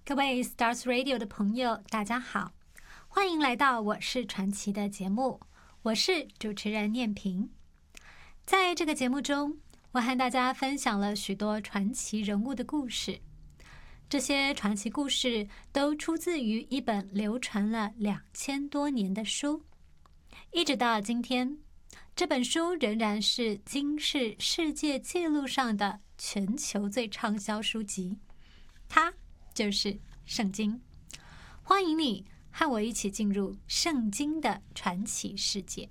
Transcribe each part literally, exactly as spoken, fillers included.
各位 Stars Radio 的朋友，大家好，欢迎来到我是传奇的节目，我是主持人念萍。在这个节目中，我和大家分享了许多传奇人物的故事，这些传奇故事都出自于一本流传了两千多年的书，一直到今天，这本书仍然是金氏世界纪录上的全球最畅销书籍，它就是圣经。欢迎你和我一起进入圣经的传奇世界。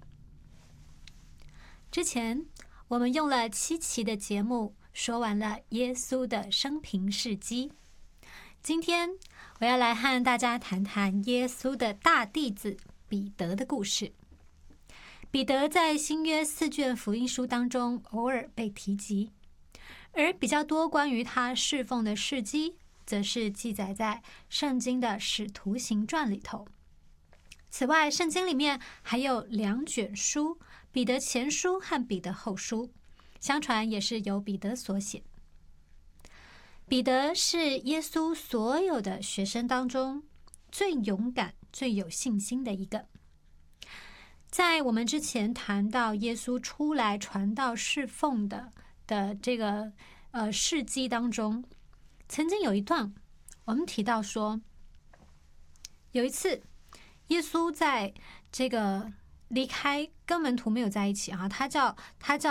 之前我们用了七期的节目说完了耶稣的生平事迹，今天我要来和大家谈谈耶稣的大弟子彼得的故事。彼得在新约四卷福音书当中偶尔被提及，而比较多关于他侍奉的事迹则是记载在圣经的使徒行传里头。此外，圣经里面还有两卷书，彼得前书和彼得后书，相传也是由彼得所写。彼得是耶稣所有的学生当中最勇敢、最有信心的一个。在我们之前谈到耶稣出来传道侍奉的的这个呃事迹当中，曾经有一段我们提到说，有一次耶稣在这个离开跟门徒没有在一起啊，他叫他叫